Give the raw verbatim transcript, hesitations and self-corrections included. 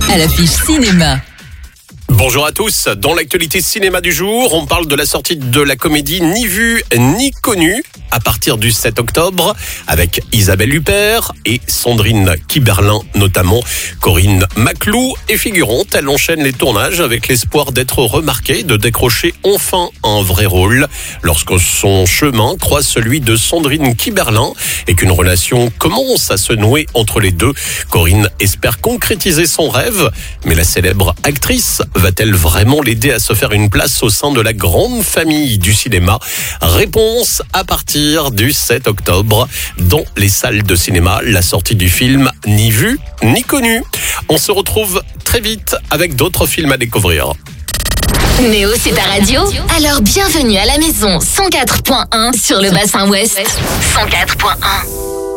à l'affiche cinéma. Bonjour à tous. Dans l'actualité cinéma du jour, on parle de la sortie de la comédie Ni vu ni connu à partir du sept octobre avec Isabelle Huppert et Sandrine Kiberlin notamment. Corinne Maclou est figurante. Elle enchaîne les tournages avec l'espoir d'être remarquée, de décrocher enfin un vrai rôle. Lorsque son chemin croise celui de Sandrine Kiberlin et qu'une relation commence à se nouer entre les deux, Corinne espère concrétiser son rêve. Mais la célèbre actrice va-t-elle vraiment l'aider à se faire une place au sein de la grande famille du cinéma? Réponse à partir du sept octobre dans les salles de cinéma, la sortie du film Ni vu ni connu. On se retrouve très vite avec d'autres films à découvrir. Néo, c'est ta radio? Alors bienvenue à la maison cent quatre point un sur le bassin ouest. cent quatre point un.